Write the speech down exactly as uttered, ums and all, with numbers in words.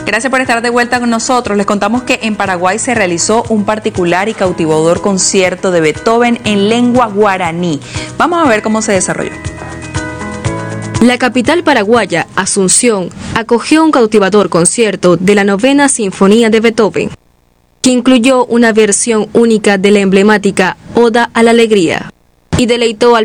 Gracias por estar de vuelta con nosotros. Les contamos que en Paraguay se realizó un particular y cautivador concierto de Beethoven en lengua guaraní. Vamos a ver cómo se desarrolló. La capital paraguaya, Asunción, acogió un cautivador concierto de la novena Sinfonía de Beethoven, que incluyó una versión única de la emblemática Oda a la Alegría y deleitó al